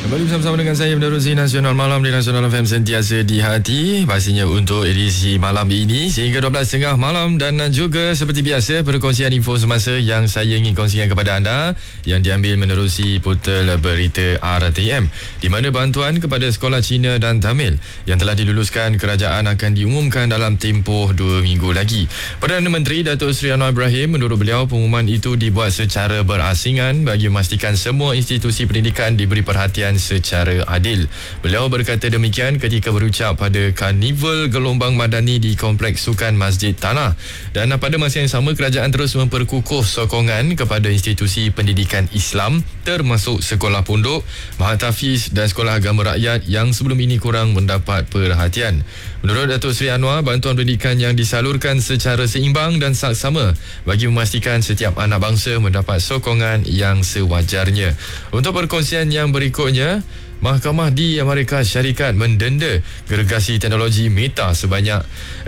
Kembali bersama dengan saya menerusi Nasional Malam di Nasional FM sentiasa di hati. Pastinya untuk edisi malam ini sehingga 12.30 malam dan juga seperti biasa perkongsian info semasa yang saya ingin kongsikan kepada anda yang diambil menerusi portal berita RTM, di mana bantuan kepada sekolah Cina dan Tamil yang telah diluluskan kerajaan akan diumumkan dalam tempoh 2 minggu lagi. Perdana Menteri Datuk Seri Anwar Ibrahim, menurut beliau pengumuman itu dibuat secara berasingan bagi memastikan semua institusi pendidikan diberi perhatian secara adil. Beliau berkata demikian ketika berucap pada Karnival Gelombang Madani di Kompleks Sukan Masjid Tanah. Dan pada masa yang sama, kerajaan terus memperkukuh sokongan kepada institusi pendidikan Islam termasuk sekolah pondok, Mahat Hafiz dan sekolah agama rakyat yang sebelum ini kurang mendapat perhatian. Menurut Datuk Seri Anwar, bantuan pendidikan yang disalurkan secara seimbang dan saksama bagi memastikan setiap anak bangsa mendapat sokongan yang sewajarnya. Untuk perkongsian yang berikutnya, Mahkamah di Amerika Syarikat mendenda gergasi teknologi Meta sebanyak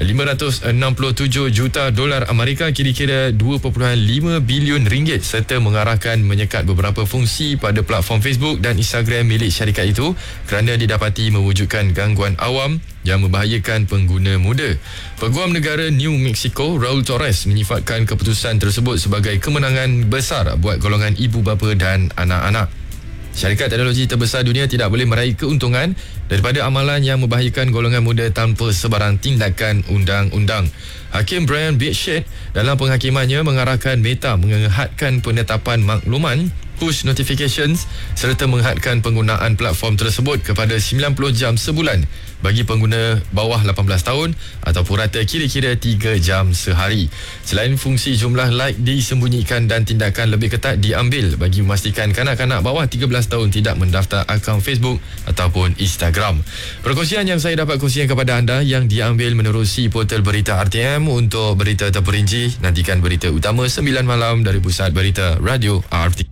$567 juta Amerika, kira-kira 2.5 bilion ringgit, serta mengarahkan menyekat beberapa fungsi pada platform Facebook dan Instagram milik syarikat itu kerana didapati mewujudkan gangguan awam yang membahayakan pengguna muda. Peguam Negara New Mexico Raul Torres menyifatkan keputusan tersebut sebagai kemenangan besar buat golongan ibu bapa dan anak-anak. Syarikat teknologi terbesar dunia tidak boleh meraih keuntungan daripada amalan yang membahayakan golongan muda tanpa sebarang tindakan undang-undang. Hakim Brian Beatshed dalam penghakimannya mengarahkan Meta menghadkan penetapan makluman push notifications serta menghadkan penggunaan platform tersebut kepada 90 jam sebulan bagi pengguna bawah 18 tahun ataupun rata kira-kira 3 jam sehari. Selain fungsi jumlah like disembunyikan dan tindakan lebih ketat diambil bagi memastikan kanak-kanak bawah 13 tahun tidak mendaftar akaun Facebook ataupun Instagram. Perkongsian yang saya dapat kongsikan kepada anda yang diambil menerusi portal berita RTM. Untuk berita terperinci, nantikan berita utama 9 malam dari Pusat Berita Radio RTM.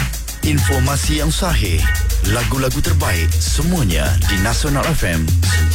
Informasi yang sahih, lagu-lagu terbaik, semuanya di Nasional FM.